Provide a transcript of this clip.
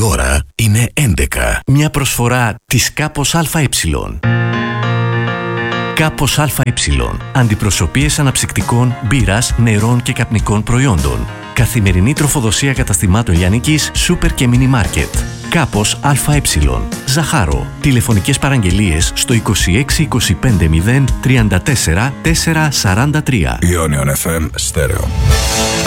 ώρα είναι 11. Μια προσφορά της Κάπος ΑΕ. Κάπος ΑΕ. Αντιπροσωπείες αναψυκτικών, μπύρας, νερών και καπνικών προϊόντων. Καθημερινή τροφοδοσία καταστημάτων λιανικής, σούπερ και μίνι μάρκετ. Κάπος ΑΕ. Ζαχάρο. Τηλεφωνικές παραγγελίες στο 26 25 0 34 443. Ionion FM Stereo.